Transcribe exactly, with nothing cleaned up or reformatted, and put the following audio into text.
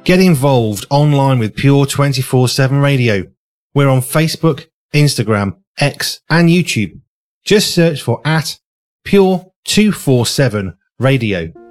Get involved online with Pure twenty-four seven Radio. We're on Facebook, Instagram, X and YouTube. Just search for at Pure two forty-seven Radio.